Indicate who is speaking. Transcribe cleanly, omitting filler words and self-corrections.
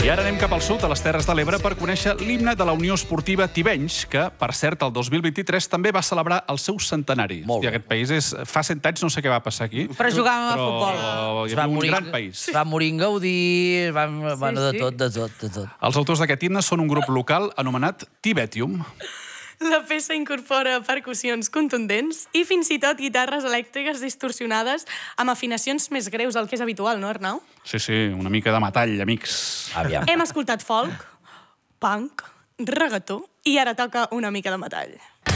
Speaker 1: I ara anem cap al sud, a les Terres de l'Ebre, per conèixer l'himne de la Unió Esportiva Tivenys, que, per cert, el 2023 també va celebrar el seu centenari.
Speaker 2: Molt bé.
Speaker 1: Aquest país fa 100 anys, no sé què va passar aquí.
Speaker 3: Però jugàvem a futbol.
Speaker 1: Hi havia un gran país.
Speaker 2: Es va morir en Gaudí, bueno, de tot.
Speaker 1: Els autors d'aquest himne són un grup local anomenat Tibetium.
Speaker 4: La peça incorpora percussions contundents i fins i tot guitarres elèctriques distorsionades amb afinacions més greus del que és habitual, no, Arnau?
Speaker 1: Sí, una mica de metall, amics.
Speaker 2: Aviam.
Speaker 4: Hem escoltat folk, punk, reggaetó i ara toca una mica de metall.